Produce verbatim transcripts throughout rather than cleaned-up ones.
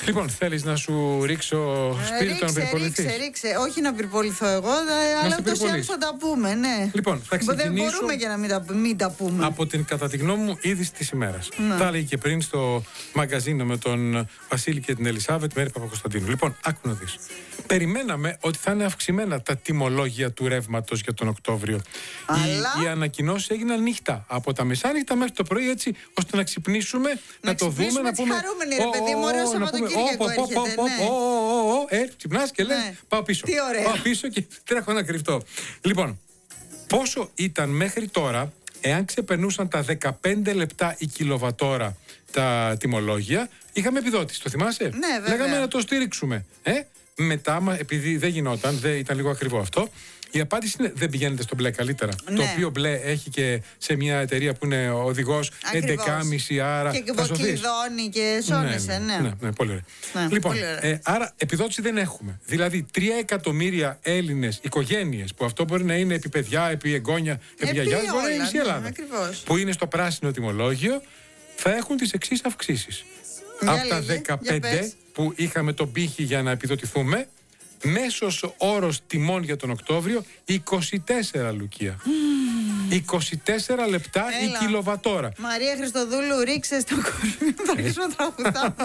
Λοιπόν, θέλεις να σου ρίξω σπίρτο να πυρποληθείς? Ρίξε, ρίξε. Όχι να πυρποληθώ εγώ, αλλά ούτως ή άλλως θα τα πούμε, ναι. Λοιπόν, θα ξεκινήσω. Δεν μπορούμε και να μην τα, μην τα πούμε. Από την, κατά τη γνώμη μου, είδηση της ημέρας. Τα έλεγε και πριν στο μαγκαζίνο με τον Βασίλη και την Ελισάβετ, Μέρη Παπακοσταντίνου. Λοιπόν, άκου να δεις. Περιμέναμε ότι θα είναι αυξημένα τα τιμολόγια του ρεύματος για τον Οκτώβριο. Αλλά... Οι, οι ανακοινώσεις έγιναν νύχτα. Από τα μεσάνυχτα μέχρι το πρωί, έτσι ώστε να ξυπνήσουμε, να, να το δούμε, να πούμε. Χαρούμενοι, ρε παιδί μου, ωραίο Σαββατοκύριακο έρχεται. Ε, ξυπνάς και λες, πάω πίσω. Πάω πίσω και τρέχω να κρυφτώ. Λοιπόν, πόσο ήταν μέχρι τώρα, εάν ξεπερνούσαν τα δεκαπέντε λεπτά η κιλοβατόρα τα τιμολόγια, είχαμε επιδότηση. Το θυμάσαι? Ναι, βέβαια. Λέγαμε να το στηρίξουμε. Ε? Μετά, επειδή δεν γινόταν, δεν ήταν λίγο ακριβό αυτό, η απάντηση είναι δεν πηγαίνετε στο μπλε καλύτερα. Ναι. Το οποίο μπλε έχει και σε μια εταιρεία που είναι οδηγός έντεκα και μισή, άρα και θα σωθείς. Και κυδώνει και σώνεσαι, ναι. Ναι, ναι, ναι, πολύ ωραία. Ναι, λοιπόν, πολύ ωραία. Ε, άρα επιδότηση δεν έχουμε. Δηλαδή, τρία εκατομμύρια Έλληνες οικογένειες, που αυτό μπορεί να είναι επί παιδιά, επί εγγόνια, επί γιαγιάς, μπορεί να είναι η Ελλάδα. Ακριβώς. Που είναι στο πράσινο τιμολόγιο, θα έχουν τις εξής αυξήσεις. Από τα δεκαπέντε που είχαμε τον πύχη για να επιδοτηθούμε, μέσος όρος τιμών για τον Οκτώβριο είκοσι τέσσερα λουκία. Mm. είκοσι τέσσερα λεπτά. Έλα. Η κιλοβατόρα. Μαρία Χριστοδούλου, ρίξε στο κορμί, θα αρχίσουμε να τραγουδάμε.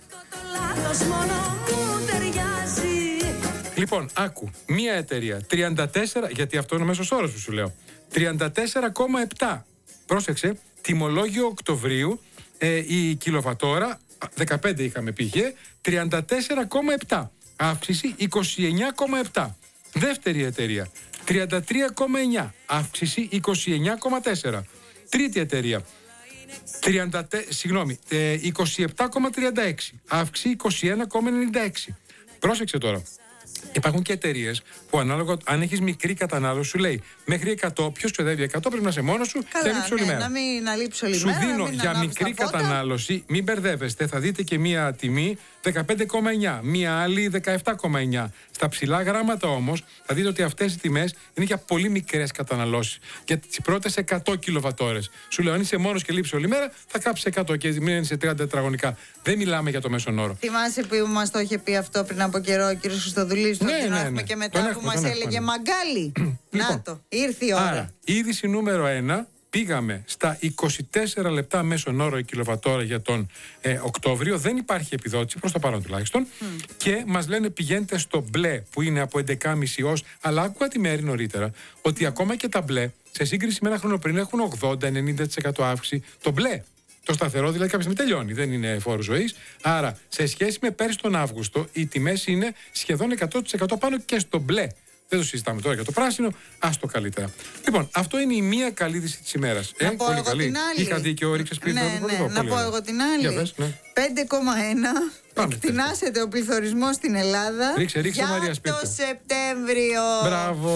Λοιπόν, άκου, μία εταιρεία τριάντα τέσσερα, γιατί αυτό είναι ο μέσος όρος που σου λέω, τριάντα τέσσερα κόμμα επτά. Πρόσεξε, τιμολόγιο Οκτωβρίου, ε, η κιλοβατόρα, δεκαπέντε είχαμε πήγε, τριάντα τέσσερα κόμμα επτά. Αύξηση είκοσι εννιά κόμμα επτά. Δεύτερη εταιρεία τριάντα τρία κόμμα εννιά. Αύξηση είκοσι εννιά κόμμα τέσσερα. Τρίτη εταιρεία τριάντα, συγγνώμη, είκοσι επτά κόμμα τριάντα έξι. Αύξηση είκοσι ένα κόμμα ενενήντα έξι. Πρόσεξε τώρα. Υπάρχουν και εταιρείες που ανάλογα, αν έχεις μικρή κατανάλωση, σου λέει μέχρι εκατό, ποιος ξοδεύει εκατό, πρέπει να είσαι μόνος σου και να λείψει όλη μέρα. Να μην αλείψει όλη σου μέρα. δίνω για μικρή κατανάλωση, μην μπερδεύεστε, θα δείτε και μία τιμή δεκαπέντε κόμμα εννιά, μία άλλη δεκαεπτά κόμμα εννιά. Στα ψηλά γράμματα όμως, θα δείτε ότι αυτές οι τιμές είναι για πολύ μικρές καταναλώσεις. Για τις πρώτες εκατό κιλοβατόρες. Σου λέω, αν είσαι μόνος και λείψει όλη μέρα, θα κάψεις εκατό και μην είσαι τριάντα τετραγωνικά. Δεν μιλάμε για το μέσον όρο. Θυμάσαι που μας το είχε πει αυτό πριν από καιρό ο κ. Χριστοδουλής, το ναι, ότι ναι, έχουμε ναι. και μετά τον που μας έλεγε έχουμε. Μαγκάλι. Να το, ήρθε η ώρα. Άρα, είδηση νούμερο ένα. Πήγαμε στα είκοσι τέσσερα λεπτά μέσον όρο η κιλοβατόρα για τον ε, Οκτώβριο. Δεν υπάρχει επιδότηση, προς το παρόν τουλάχιστον. Mm. Και μας λένε πηγαίνετε στο μπλε που είναι από έντεκα και μισή ως. Αλλά άκουγα τη μέρη νωρίτερα ότι ακόμα και τα μπλε σε σύγκριση με ένα χρόνο πριν έχουν ογδόντα με ενενήντα τοις εκατό αύξηση. Το μπλε. Το σταθερό δηλαδή κάποια στιγμή τελειώνει, δεν είναι φόρο ζωής. Άρα σε σχέση με πέρσι τον Αύγουστο οι τιμές είναι σχεδόν εκατό τοις εκατό πάνω και στο μπλε. Δεν το συζητάμε τώρα για το πράσινο, άστο καλύτερα. Λοιπόν, αυτό είναι η μία καλή είδηση της ημέρας. Να ε, πω πολύ εγώ καλή. την άλλη. Είχα δίκιο, ρίξες πριν. Ναι, ναι, ναι, να πω ωραία. Εγώ την άλλη. Πες, ναι. πέντε κόμμα ένα. Εκτινάσεται ο πληθωρισμός στην Ελλάδα. Ρίξε, ρίξε, για Μαρία, το Σεπτέμβριο. Μπράβο.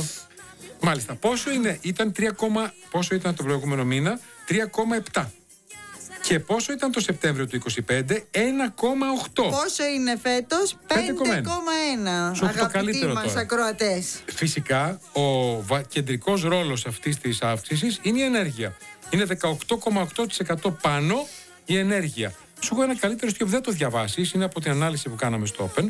Μάλιστα. Πόσο είναι, ήταν τρία, πόσο ήταν το προηγούμενο μήνα, τρία κόμμα επτά. Και πόσο ήταν το Σεπτέμβριο του είκοσι πέντε, ένα κόμμα οκτώ. Πόσο είναι φέτος, πέντε κόμμα ένα. Σου έχω το καλύτερο μας τώρα. Ακροατές. Φυσικά, ο κεντρικός ρόλος αυτής της αύξησης είναι η ενέργεια. Είναι δεκαοκτώ κόμμα οκτώ τοις εκατό πάνω η ενέργεια. Σου έχω ένα καλύτερο στοιχείο που δεν το διαβάσεις, είναι από την ανάλυση που κάναμε στο Open.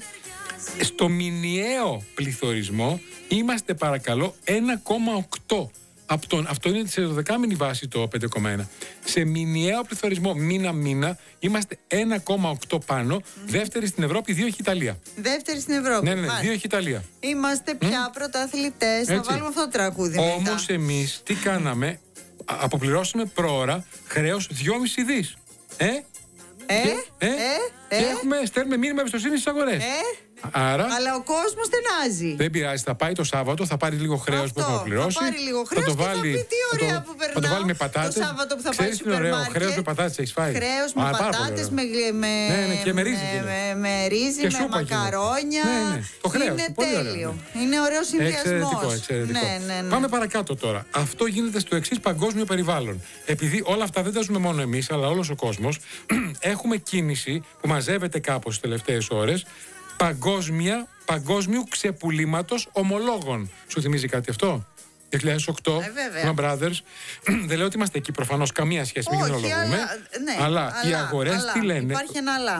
Στο μηνιαίο πληθωρισμό είμαστε παρακαλώ ένα κόμμα οκτώ. Από τον, αυτό είναι σε δωδεκάμηνη βάση το πέντε κόμμα ένα. Σε μηνιαίο πληθωρισμό μήνα-μήνα είμαστε ένα κόμμα οκτώ πάνω. Mm. Δεύτερη στην Ευρώπη, δύο έχει η Ιταλία. Δεύτερη στην Ευρώπη. Ναι, ναι, ναι, δύο έχει η Ιταλία. Είμαστε πια mm. πρωταθλητές. Θα βάλουμε αυτό το τραγούδι. Όμως εμείς τι κάναμε, αποπληρώσαμε πρόωρα χρέος δυόμισι δις. Ε, ε, και, ε, ε, και ε, έχουμε, στέλνουμε μήνυμα εμπιστοσύνη στις αγορές. Ε, Άρα, αλλά ο κόσμος στενάζει. Δεν πειράζει, θα πάει το Σάββατο, θα πάρει λίγο χρέος που έχουμε πληρώσει. Θα πάρει λίγο χρέος θα το και βάλει, θα πει τι ωραία θα το, που περνάω. Θα το βάλει με πατάτες. Το Σάββατο που θα πάει στο σούπερ μάρκετ. Χρέος με πατάτες έχεις φάει. Χρέος με πατάτες, με, με, ναι, ναι, και με ρύζι, με, με, με, ρύζι, και με μακαρόνια. Ναι, ναι. Το χρέος, είναι πολύ τέλειο. ωραίο. Είναι ωραίο συνδυασμός. Εξαιρετικό, εξαιρετικό. Ναι, ναι, ναι. Πάμε παρακάτω τώρα. Αυτό γίνεται στο εξής παγκόσμιο περιβάλλον. Επειδή όλα αυτά δεν τα ζούμε μόνο εμείς, αλλά όλος ο κόσμος, έχουμε κίνηση που μαζεύεται κάπως τις τελευταίες ώρες. Παγκόσμια, παγκόσμιου ξεπουλήματος ομολόγων. Σου θυμίζει κάτι αυτό? δύο χιλιάδες οκτώ, ε, Lehman Brothers. Δεν λέω ότι είμαστε εκεί προφανώς, καμία σχέση, μην Όχι, γνωρίζουμε. αλλά, ναι, αλλά, αλλά οι αγορές αλλά, τι λένε? Υπάρχει ένα αλλά.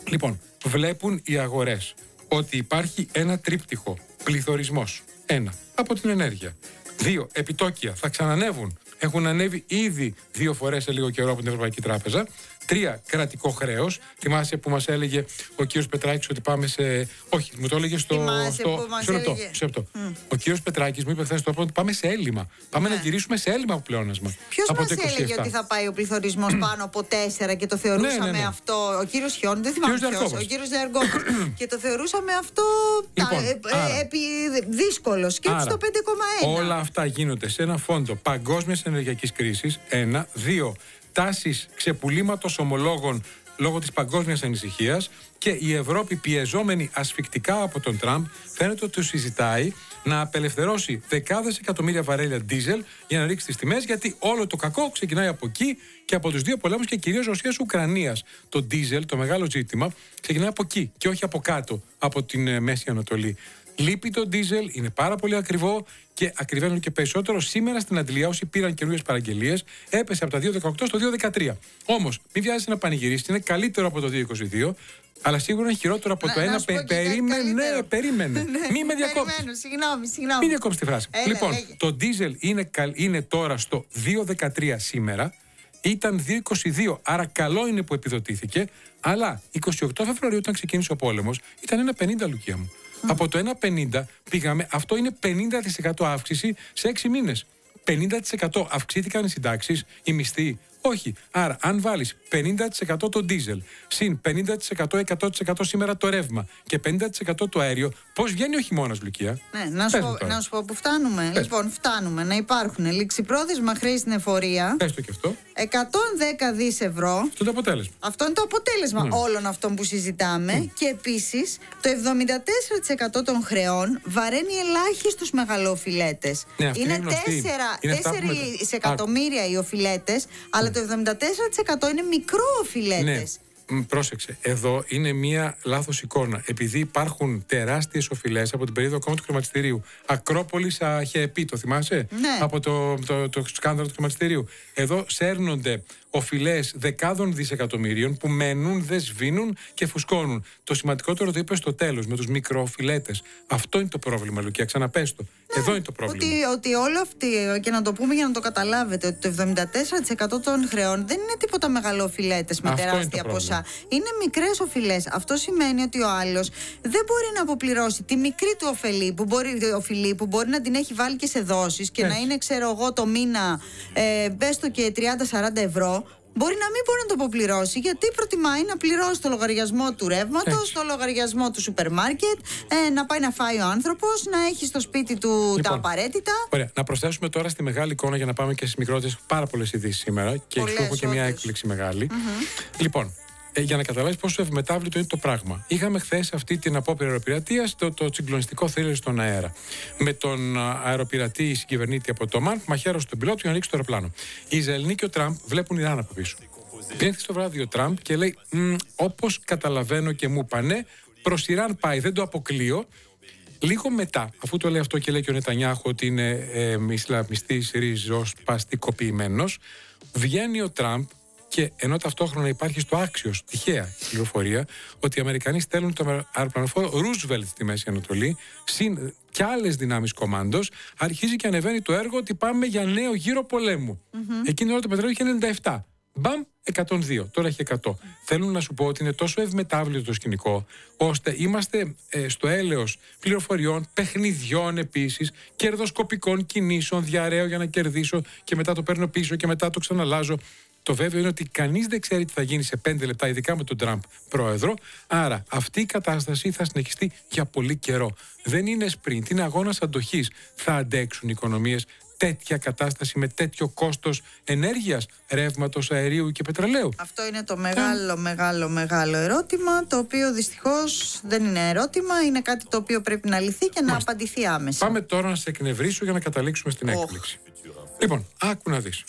Λοιπόν, βλέπουν οι αγορές ότι υπάρχει ένα τρίπτυχο. Πληθωρισμός. Ένα. Από την ενέργεια. Δύο. Επιτόκια. Θα ξανανεύουν. Έχουν ανέβει ήδη δύο φορές σε λίγο καιρό από την Ευρωπαϊκή Τράπεζα. Τρία, κρατικό χρέος. Θυμάσαι που μας έλεγε ο κύριος Πετράκης ότι πάμε σε. Όχι, μου το έλεγε στο. στο... Που έλεγε... Mm. Ο κύριος Πετράκης μου είπε χθες το πρώτο ότι πάμε σε έλλειμμα. Πάμε ναι. να γυρίσουμε σε έλλειμμα από πλεόνασμα. Ποιος μας έλεγε ότι θα πάει ο πληθωρισμός πάνω από τέσσερα και το θεωρούσαμε ναι, ναι, ναι. αυτό. Ο κύριος Χιόν, δεν θυμάμαι ποιος. Ο κύριος Ζεργόπουλος. Και το θεωρούσαμε αυτό λοιπόν, τα, άρα, ε, επί, δύσκολο. Σκέψου το πέντε κόμμα ένα. Όλα αυτά γίνονται σε ένα φόντο παγκόσμιας ενεργειακής κρίσης. Ένα. Δύο. Τάσεις ξεπουλήματος ομολόγων λόγω της παγκόσμιας ανησυχίας και η Ευρώπη πιεζόμενη ασφικτικά από τον Τραμπ φαίνεται ότι συζητάει να απελευθερώσει δεκάδες εκατομμύρια βαρέλια ντίζελ για να ρίξει τις τιμές, γιατί όλο το κακό ξεκινάει από εκεί και από τους δύο πολέμους και κυρίως Ρωσίας-Ουκρανίας. Το ντίζελ, το μεγάλο ζήτημα, ξεκινάει από εκεί και όχι από κάτω, από την Μέση Ανατολή. Λείπει το ντίζελ, είναι πάρα πολύ ακριβό και ακριβένουν και περισσότερο. Σήμερα στην Αντλία, όσοι πήραν καινούριες παραγγελίες, έπεσε από τα δύο δεκαοκτώ στο δύο δεκατρία. Όμως, μην βιάζεσαι να πανηγυρίσεις, είναι καλύτερο από το δύο είκοσι δύο, αλλά σίγουρα είναι χειρότερο από να, το ένα. Πε, περίμενε, ναι, περίμενε. Μην με διακόψεις. Συγγνώμη, συγγνώμη. Μην διακόψεις τη φράση. Έλα, λοιπόν, λέγε. Το ντίζελ είναι, είναι τώρα στο δύο δεκατρία σήμερα. Ήταν δύο είκοσι δύο, άρα καλό είναι που επιδοτήθηκε. Αλλά είκοσι οκτώ Φεβρουαρίου, όταν ξεκίνησε ο πόλεμος, ήταν ένα πενήντα, Λουκία μου. Mm. Από το ένα πενήντα πήγαμε, αυτό είναι πενήντα τοις εκατό αύξηση σε έξι μήνες. πενήντα τοις εκατό αυξήθηκαν οι συντάξεις, οι μισθοί. Όχι. Άρα, αν βάλεις πενήντα τοις εκατό το ντίζελ, συν πενήντα τοις εκατό, εκατό τοις εκατό σήμερα το ρεύμα και πενήντα τοις εκατό το αέριο, πώς βγαίνει ο χειμώνας, Λουκία? Ναι, να σου, πω, να σου πω που φτάνουμε. Πες. Λοιπόν, φτάνουμε να υπάρχουν ληξιπρόθεσμα χρέη στην εφορία. Πες το και αυτό. εκατόν δέκα δις ευρώ. Αυτό είναι το αποτέλεσμα. Αυτό είναι το αποτέλεσμα mm. όλων αυτών που συζητάμε. Mm. Και επίσης, το εβδομήντα τέσσερα τοις εκατό των χρεών βαραίνει ελάχιστους μεγαλοοφιλέτες. Ναι, είναι τέσσερα εκατομμύρια οι οφιλέτες, αλλά το εβδομήντα τέσσερα τοις εκατό είναι μικροοφιλέτες. Ναι. Πρόσεξε, εδώ είναι μία λάθος εικόνα. Επειδή υπάρχουν τεράστιες οφειλές από την περίοδο ακόμα του χρηματιστηρίου. Ακρόπολης ΑΧΕΠ, το θυμάσαι? Ναι. Από το, το, το, το σκάνδαλο του χρηματιστηρίου. Εδώ σέρνονται οφειλές δεκάδων δισεκατομμυρίων που μένουν, δεν σβήνουν και φουσκώνουν. Το σημαντικότερο το είπε στο τέλος, με τους μικροοφιλέτες. Αυτό είναι το πρόβλημα, Λουκία. Ξαναπες το. Ναι, εδώ είναι το πρόβλημα. Ότι, ότι όλο αυτό, και να το πούμε για να το καταλάβετε, ότι το εβδομήντα τέσσερα τοις εκατό των χρεών δεν είναι τίποτα μεγαλοοφιλέτες με αυτό τεράστια ποσά. Είναι μικρές οφειλές. Αυτό σημαίνει ότι ο άλλος δεν μπορεί να αποπληρώσει τη μικρή του οφειλή που μπορεί, οφειλή, που μπορεί να την έχει βάλει και σε δόσεις και έτσι να είναι, ξέρω εγώ, το μήνα, ε, πες το και τριάντα σαράντα ευρώ. Μπορεί να μην μπορεί να το αποπληρώσει, γιατί προτιμάει να πληρώσει το λογαριασμό του ρεύματος, το λογαριασμό του σούπερ μάρκετ, ε, να πάει να φάει ο άνθρωπος, να έχει στο σπίτι του λοιπόν τα απαραίτητα. Ωραία. Να προσθέσουμε τώρα στη μεγάλη εικόνα για να πάμε και στις μικρότερες. Πάρα πολλές ειδήσεις σήμερα και πολλές, έχω και μια έκπληξη μεγάλη. Mm-hmm. Λοιπόν, ε, για να καταλάβεις πόσο ευμετάβλητο είναι το πράγμα. Είχαμε χθες αυτή την απόπειρα αεροπειρατείας, το, το συγκλονιστικό θρίλερ στον αέρα. Με τον αεροπειρατή συγκυβερνήτη από το ΜΑΝ που μαχαίρωσε τον πιλότο για να ρίξει το αεροπλάνο. Οι Ισραηλοί και ο Τραμπ βλέπουν Ιράν από πίσω. Βγαίνει στο βράδυ ο Τραμπ και λέει: όπως καταλαβαίνω και μου πάνε, προς Ιράν πάει, δεν το αποκλείω. Λίγο μετά, αφού το λέει αυτό και λέει και ο Νετανιάχου ότι είναι ε, Ισλαμιστής ριζοσπαστικοποιημένος, βγαίνει ο Τραμπ. Και ενώ ταυτόχρονα υπάρχει στο άξιος τυχαία η πληροφορία ότι οι Αμερικανοί στέλνουν το αεροπλανοφόρο Roosevelt στη Μέση Ανατολή, συν και άλλες δυνάμεις κομάντος, αρχίζει και ανεβαίνει το έργο ότι πάμε για νέο γύρο πολέμου. Mm-hmm. Εκείνη ώρα το πετρέλαιο είχε ενενήντα επτά. Μπαμ, εκατόν δύο. Τώρα έχει εκατό. Mm. Θέλω να σου πω ότι είναι τόσο ευμετάβλητο το σκηνικό, ώστε είμαστε ε, στο έλεος πληροφοριών, παιχνιδιών επίσης, κερδοσκοπικών κινήσεων, διαρρέω για να κερδίσω και μετά το παίρνω πίσω και μετά το ξαναλάζω. Το βέβαιο είναι ότι κανείς δεν ξέρει τι θα γίνει σε πέντε λεπτά, ειδικά με τον Τραμπ πρόεδρο. Άρα αυτή η κατάσταση θα συνεχιστεί για πολύ καιρό. Δεν είναι sprint, είναι αγώνας αντοχής. Θα αντέξουν οι οικονομίες τέτοια κατάσταση με τέτοιο κόστος ενέργειας, ρεύματος, αερίου και πετρελαίου? Αυτό είναι το μεγάλο, ε. μεγάλο, μεγάλο ερώτημα, το οποίο δυστυχώς δεν είναι ερώτημα, είναι κάτι το οποίο πρέπει να λυθεί και να Μάλιστα. απαντηθεί άμεσα. Πάμε τώρα να σε εκνευρίσω για να καταλήξουμε στην oh. έκπληξη. Λοιπόν, άκου να δεις.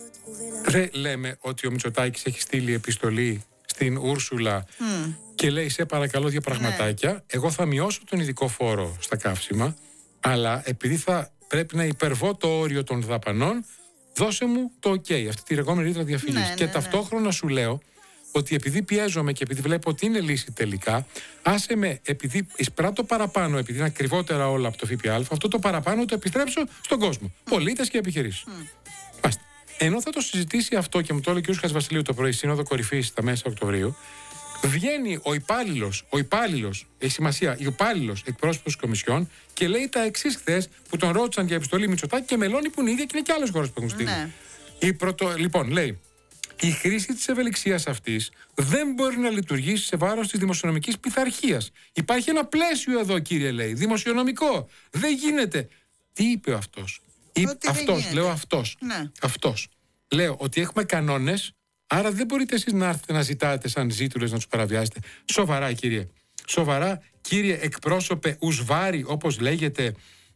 Δεν λέμε ότι ο Μητσοτάκης έχει στείλει επιστολή στην Ούρσουλα mm. και λέει: σε παρακαλώ δύο πραγματάκια. Ναι. Εγώ θα μειώσω τον ειδικό φόρο στα καύσιμα, αλλά επειδή θα πρέπει να υπερβώ το όριο των δαπανών, δώσε μου το OK, αυτή τη λεγόμενη ρήτρα διαφυγής. Ναι, και ναι, ταυτόχρονα ναι. σου λέω ότι επειδή πιέζομαι και επειδή βλέπω ότι είναι λύση τελικά, άσε με, επειδή εισπράττω παραπάνω, επειδή είναι ακριβότερα όλα από το ΦΠΑ, αυτό το παραπάνω το επιστρέψω στον κόσμο. Mm. Πολίτες και επιχειρήσεις. Mm. Ενώ θα το συζητήσει αυτό και μου το έλεγε ο κ. Χατζηβασιλείου το πρωί, Σύνοδο Κορυφής στα μέσα Οκτωβρίου, βγαίνει ο υπάλληλος, ο υπάλληλος, έχει σημασία, ο υπάλληλος εκπρόσωπος της Κομισιόν και λέει τα εξής χθες που τον ρώτησαν για επιστολή Μητσοτάκη και μελώνει που είναι ίδια και είναι και άλλες χώρες που έχουν στείλει. Ναι. Η πρωτο... Λοιπόν, λέει, η χρήση της ευελιξίας αυτής δεν μπορεί να λειτουργήσει σε βάρος της δημοσιονομικής πειθαρχίας. Υπάρχει ένα πλαίσιο εδώ, κύριε, λέει, δημοσιονομικό. Δεν γίνεται. Τι είπε αυτός? Αυτός, λέω αυτός. Ναι. Αυτός. Λέω ότι έχουμε κανόνες, άρα δεν μπορείτε εσείς να έρθετε να ζητάτε σαν ζήτουλες να τους παραβιάσετε. Σοβαρά, κύριε. Σοβαρά, κύριε εκπρόσωπε Ουσβάρη, όπως λέγεται.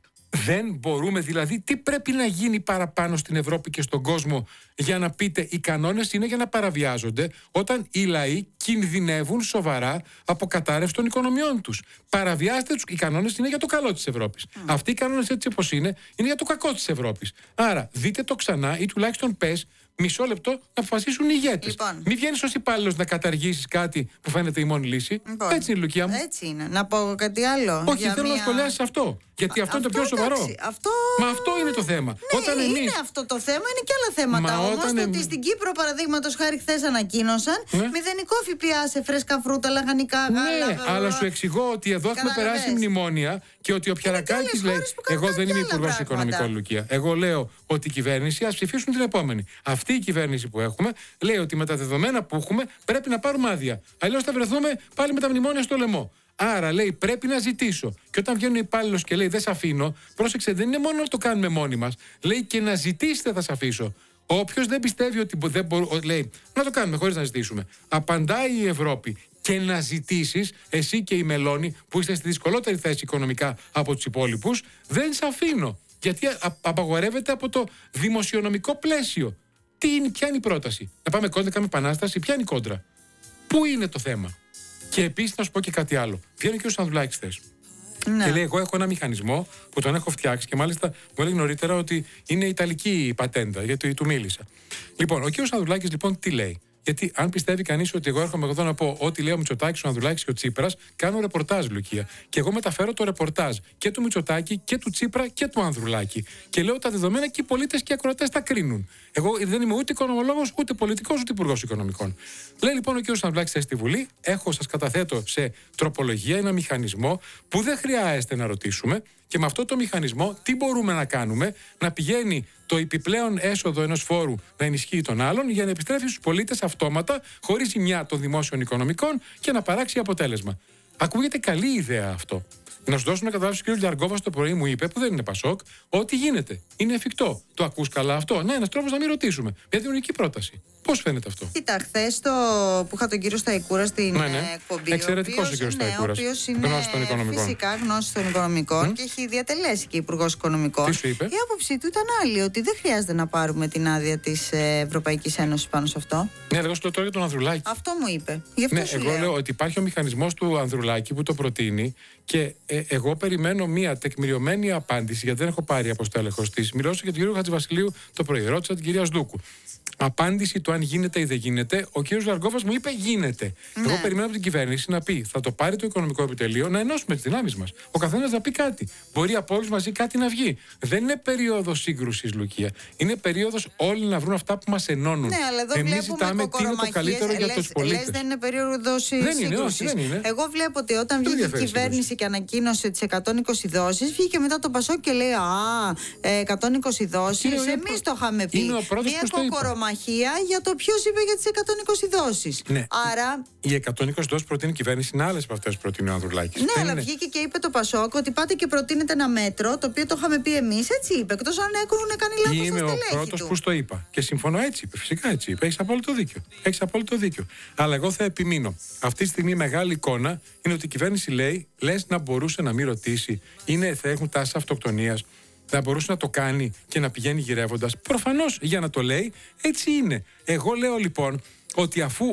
Δεν μπορούμε, δηλαδή, τι πρέπει να γίνει παραπάνω στην Ευρώπη και στον κόσμο για να πείτε οι κανόνες είναι για να παραβιάζονται όταν οι λαοί κινδυνεύουν σοβαρά από κατάρρευση των οικονομιών τους. Παραβιάστε τους, οι κανόνες είναι για το καλό της Ευρώπης. Mm. Αυτοί οι κανόνες έτσι όπως είναι, είναι για το κακό της Ευρώπης. Άρα δείτε το ξανά ή τουλάχιστον πες μισό λεπτό να αποφασίσουν οι ηγέτες. Λοιπόν. Μην βγαίνεις ως υπάλληλος να καταργήσεις κάτι που φαίνεται η μόνη λύση. Λοιπόν. Έτσι είναι, Λουκία μου. Έτσι είναι. Να πω κάτι άλλο. Όχι, για θέλω μια... να σχολιάσεις αυτό. Γιατί αυτό, αυτό είναι το πιο σοβαρό. Αυτό... Μα αυτό είναι το θέμα. Ναι, όταν είναι εμείς... αυτό το θέμα, είναι και άλλα θέματα. Όμως το εμείς... ότι στην Κύπρο, παραδείγματος χάρη, χθες ανακοίνωσαν ναι. μηδενικό ΦΠΑ σε φρέσκα φρούτα, λαχανικά, γάλα. Ναι, αλλά σου εξηγώ ότι εδώ έχουμε περάσει μνημόνια και ότι ο Πιαρακάκης λέει. Εγώ δεν είμαι υπουργός οικονομικών, Λουκία. Εγώ λέω ότι η κυβέρνηση ας ψηφίσουν την επόμενη. Αυτή η κυβέρνηση που έχουμε λέει ότι με τα δεδομένα που έχουμε πρέπει να πάρουμε άδεια. Αλλιώς θα βρεθούμε πάλι με τα μνημόνια στο λαιμό. Άρα λέει πρέπει να ζητήσω. Και όταν βγαίνει ο υπάλληλος και λέει δεν σε αφήνω, πρόσεξε, δεν είναι μόνο να το κάνουμε μόνοι μας. Λέει και να ζητήσετε θα σε αφήσω. Όποιος δεν πιστεύει ότι δεν μπορεί, λέει να το κάνουμε χωρίς να ζητήσουμε. Απαντάει η Ευρώπη και να ζητήσεις, εσύ και η Μελώνη που είστε στη δυσκολότερη θέση οικονομικά από τους υπόλοιπους, δεν σε αφήνω. Γιατί απαγορεύεται από το δημοσιονομικό πλαίσιο. Τι είναι, ποια είναι η πρόταση? Να πάμε κόντρα, να κάνουμε επανάσταση? Ποια είναι η κόντρα? Πού είναι το θέμα? Και επίσης να σου πω και κάτι άλλο. Βγαίνει και ο Σανδουλάκης χθες. Ναι. Και λέει: εγώ έχω ένα μηχανισμό που τον έχω φτιάξει και μάλιστα μου έλεγε νωρίτερα ότι είναι ιταλική η πατέντα, γιατί του μίλησα. Λοιπόν, ο κ. Σανδουλάκης λοιπόν τι λέει? Γιατί αν πιστεύει κανείς ότι εγώ έρχομαι εδώ να πω ό,τι λέει ο Μητσοτάκης, ο Ανδρουλάκης και ο Τσίπρας, κάνω ρεπορτάζ, Λουκία. Και εγώ μεταφέρω το ρεπορτάζ και του Μητσοτάκη και του Τσίπρα και του Ανδρουλάκη. Και λέω τα δεδομένα και οι πολίτες και οι ακροατές τα κρίνουν. Εγώ δεν είμαι ούτε οικονομολόγος, ούτε πολιτικός, ούτε υπουργός οικονομικών. Λέει λοιπόν ο κ. Ανδρουλάκης στη Βουλή: έχω, σας καταθέτω σε τροπολογία ένα μηχανισμό που δεν χρειάζεται να ρωτήσουμε. Και με αυτό το μηχανισμό τι μπορούμε να κάνουμε? Να πηγαίνει το επιπλέον έσοδο ενός φόρου να ενισχύει τον άλλον για να επιστρέφει στους πολίτες αυτόματα, χωρίς ζημιά των δημόσιων οικονομικών και να παράξει αποτέλεσμα. Ακούγεται καλή ιδέα αυτό. Να σου δώσω να καταλάβει, ο κ. Λιαργκόβας το πρωί μου είπε, που δεν είναι Πασόκ, ότι γίνεται. Είναι εφικτό. Το ακούς καλά αυτό? Ναι, ένας τρόπος να μην ρωτήσουμε. Μια δημιουργική πρόταση. Πώς φαίνεται αυτό? Κοίτα, χθες το που είχα τον κύριο Σταϊκούρα στην ναι, ναι. εκπομπή. Εξαιρετικός ο κύριος Σταϊκούρας. Ο οποίος είναι φυσικά γνώση των οικονομικών mm. και έχει διατελέσει και υπουργός οικονομικών. Τι σου είπε? Η άποψή του ήταν άλλη, ότι δεν χρειάζεται να πάρουμε την άδεια της Ευρωπαϊκής Ένωσης πάνω σε αυτό. Ναι, εγώ σου λέω τώρα για τον Ανδρουλάκη. Αυτό μου είπε. Γι' αυτό ναι, σου εγώ λέω. λέω ότι υπάρχει ο μηχανισμός του Ανδρουλάκη που το προτείνει και ε, εγώ περιμένω μια τεκμηριωμένη απάντηση, γιατί δεν έχω πάρει αποστέλεχος της. Μιλώσα για τον κύριο Χατζηβασιλείου το πρωί, ρώτησα την κυρία Σδούκου. Απάντηση του αν γίνεται ή δεν γίνεται, ο κύριος Λαργόβας μου είπε γίνεται. Ναι. Εγώ περιμένω από την κυβέρνηση να πει: θα το πάρει το οικονομικό επιτελείο, να ενώσουμε τις δυνάμεις μας. Ο καθένας να πει κάτι. Μπορεί από όλους μαζί κάτι να βγει. Δεν είναι περίοδος σύγκρουσης, Λουκία. Είναι περίοδος όλοι να βρουν αυτά που μας ενώνουν. Ναι, αλλά εδώ εμείς ζητάμε τι είναι το καλύτερο λες, για τους πολίτες. Λες, δεν είναι περίοδος σύγκρουσης. Εγώ βλέπω ότι όταν βγήκε η κυβέρνηση και ανακοίνωσε τις εκατόν είκοσι δόσεις, βγήκε μετά το Πασόκ και λέει: α, εκατόν είκοσι δόσεις. Εμείς το είχαμε πει. Μια κοκορομαχία για το ποιος είπε για τις εκατόν είκοσι δόσεις. Ναι. Άρα. Οι εκατόν είκοσι δόσεις προτείνει η κυβέρνηση, είναι άλλες από αυτές που προτείνει ο Ανδρουλάκης. Ναι, αλλά είναι. Βγήκε και είπε το Πασόκ ότι πάτε και προτείνετε ένα μέτρο, το οποίο το είχαμε πει εμείς, έτσι είπε. Εκτός αν έχουν κάνει λάθος. Είμαι ο πρώτος που στο είπα. Και συμφωνώ, έτσι είπε. Φυσικά έτσι είπε. Έχεις απόλυτο δίκιο. Έχεις απόλυτο δίκιο. Αλλά εγώ θα επιμείνω. Αυτή τη στιγμή η μεγάλη εικόνα είναι ότι η κυβέρνηση λέει: λες να μπορούσε να μην ρωτήσει, είναι, θα έχουν τάση αυτοκτονίας. Θα μπορούσε να το κάνει και να πηγαίνει γυρεύοντας. Προφανώς για να το λέει, έτσι είναι. Εγώ λέω λοιπόν ότι αφού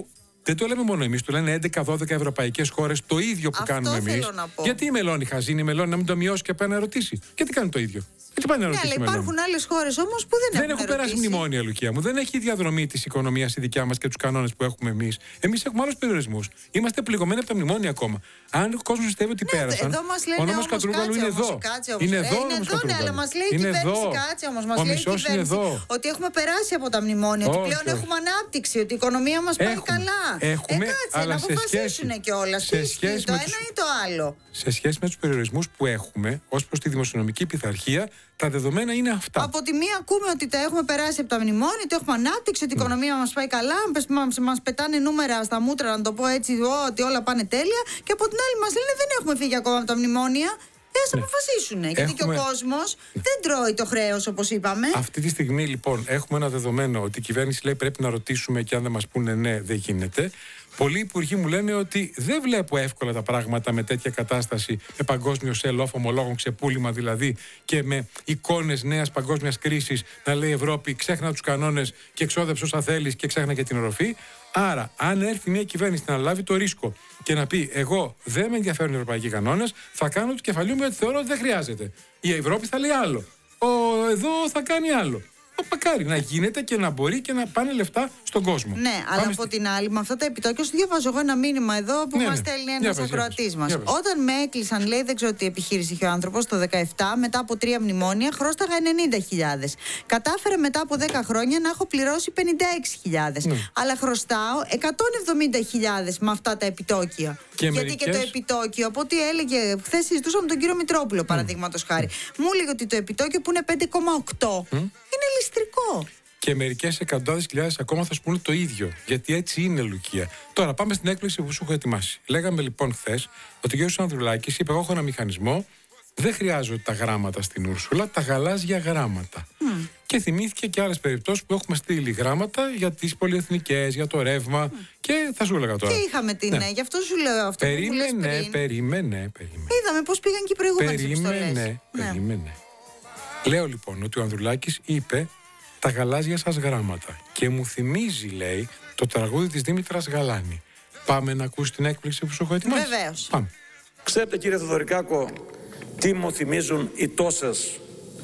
δεν το λέμε μόνο εμείς, το λένε έντεκα δώδεκα ευρωπαϊκές χώρες το ίδιο που Αυτό κάνουμε εμείς. Γιατί η Μελώνη χαζίνη, η Μελώνη να μην το μειώσει και πάει να ρωτήσει? Γιατί κάνουν το ίδιο? Γιατί πάει να ρωτήσει? Ναι, αλλά υπάρχουν άλλες χώρες όμως που δεν, δεν έχουν περάσει μνημόνια, Λουκία μου. Δεν έχει η διαδρομή της οικονομίας η δικιά μας και τους κανόνες που έχουμε εμείς. Εμείς έχουμε άλλους περιορισμούς. Είμαστε πληγωμένοι από τα μνημόνια ακόμα. Αν ο κόσμος πιστεύει ότι ναι, πέρασαν. Εδώ μας λένε, ο νόμος Κατρούγκαλου είναι εδώ. Είναι εδώ ο νόμος Κατρούγκαλου. Ναι, αλλά μας λέει η κυβέρνηση, κάτσε όμως, μας λέει η κυβέρνηση ότι έχουμε περάσει από τα μνημόνια, ότι πλέον έχουμε ανάπτυξη, ότι η οικονομία μας πάει καλά. Έχουμε, ε, κάτσε, να αποφασίσουν κιόλας. Τι ισχύει, το ένα ή το άλλο? Σε σχέση με τους περιορισμούς που έχουμε ως προς τη δημοσιονομική πειθαρχία, τα δεδομένα είναι αυτά. Από τη μία ακούμε ότι τα έχουμε περάσει από τα μνημόνια, ότι έχουμε ανάπτυξη, ότι η οικονομία μας πάει καλά, μας πετάνε νούμερα στα μούτρα, να το πω έτσι, ότι όλα πάνε τέλεια. Και από την άλλη μας λένε δεν έχουμε φύγει ακόμα από τα μνημόνια. Ας ναι. αποφασίσουν. Έχουμε... Γιατί και ο κόσμος ναι. δεν τρώει το χρέος, όπως είπαμε. Αυτή τη στιγμή, λοιπόν, έχουμε ένα δεδομένο ότι η κυβέρνηση λέει πρέπει να ρωτήσουμε και αν δεν μας πούνε ναι, δεν γίνεται. Πολλοί υπουργοί μου λένε ότι δεν βλέπω εύκολα τα πράγματα με τέτοια κατάσταση, με παγκόσμιο sell-off ομολόγων, ξεπούλημα δηλαδή, και με εικόνες νέας παγκόσμιας κρίσης να λέει η Ευρώπη ξέχνα τους κανόνες και εξόδεψε όσα θέλεις και ξέχνα και την οροφή. Άρα, αν έρθει μια κυβέρνηση να λάβει το ρίσκο και να πει εγώ δεν με ενδιαφέρουν οι ευρωπαϊκοί κανόνες, θα κάνω του κεφαλιού μου γιατί θεωρώ ότι δεν χρειάζεται. Η Ευρώπη θα λέει άλλο. Ο, εδώ θα κάνει άλλο. Μακάρι να γίνεται και να μπορεί και να πάνε λεφτά στον κόσμο. Ναι, Πάμε αλλά από στη... την άλλη, με αυτά τα επιτόκια, σου διαβάζω εγώ ένα μήνυμα εδώ που ναι, μας στέλνει ναι. ένας ακροατής μας. Όταν με έκλεισαν, λέει, δεν ξέρω τι επιχείρηση είχε ο άνθρωπος, το δεκαεπτά, μετά από τρία μνημόνια, χρώσταγα ενενήντα χιλιάδες. Κατάφερα μετά από δέκα χρόνια να έχω πληρώσει πενήντα έξι χιλιάδες. Ναι. Αλλά χρωστάω εκατόν εβδομήντα χιλιάδες με αυτά τα επιτόκια. Και Γιατί μερικές... και το επιτόκιο, από ό,τι έλεγε, χθες συζητούσα με τον κύριο Μητρόπουλο, παραδείγματος mm. χάρη. Mm. Μου έλεγε ότι το επιτόκιο που είναι πέντε κόμμα οκτώ mm. είναι ληστρικό. Και μερικές εκατοντάδες χιλιάδες ακόμα θα σου πούνε το ίδιο. Γιατί έτσι είναι, Λουκία. Τώρα πάμε στην έκπληξη που σου έχω ετοιμάσει. Λέγαμε λοιπόν χθες ότι ο κ. Ανδρουλάκης είπε: εγώ έχω ένα μηχανισμό. Δεν χρειάζονται τα γράμματα στην Ούρσουλα, τα γαλάζια γράμματα. Mm. Και θυμήθηκε και άλλες περιπτώσεις που έχουμε στείλει γράμματα για τις πολυεθνικές, για το ρεύμα. Mm. Και θα σου έλεγα τώρα. Και είχαμε την. Ναι. Γι' αυτό σου λέω αυτό. Περίμενε, που περίμενε, περίμενε, περίμενε. Είδαμε πώς πήγαν και οι προηγούμενες επιστολές. Περίμενε, περίμενε. Ναι. Λέω λοιπόν ότι ο Ανδρουλάκης είπε τα γαλάζια σας γράμματα. Και μου θυμίζει, λέει, το τραγούδι της Δήμητρας Γαλάνη. Πάμε να ακούσει την έκπληξη που σου έχω ετοιμάσει. Βεβαίως. Πάμε. Ξέρετε, κύριε Θεοδωρικάκο, τι μου θυμίζουν οι τόσες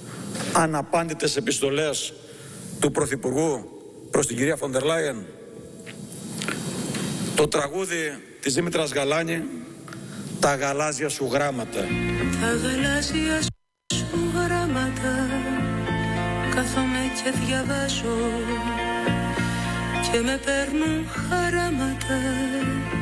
αναπάντητες επιστολές του Πρωθυπουργού προς την κυρία Φοντερ Λάιεν? Το τραγούδι της Δήμητρας Γαλάνη, τα γαλάζια σου γράμματα. Τα γαλάζια σου γράμματα κάθομαι και διαβάζω και με παίρνουν χαράματα